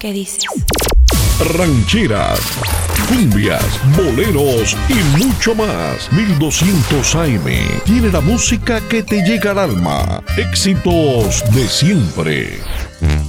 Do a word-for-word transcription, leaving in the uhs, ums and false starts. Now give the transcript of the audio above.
¿Qué dices? Rancheras, cumbias, boleros y mucho más. mil doscientos A M tiene la música que te llega al alma. Éxitos de siempre.